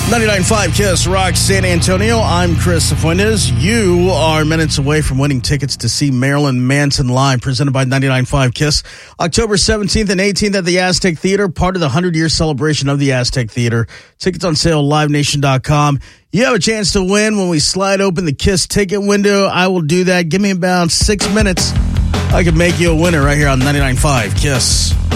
99.5 KISS Rock San Antonio. I'm Chris Fuentes. You are minutes away from winning tickets to see Marilyn Manson live, presented by 99.5 KISS. October 17th and 18th at the Aztec Theater, part of the 100-year celebration of the Aztec Theater. Tickets on sale, livenation.com. You have a chance to win when we slide open the KISS ticket window. I will do that. Give me about 6 minutes. I can make you a winner right here on 99.5 KISS.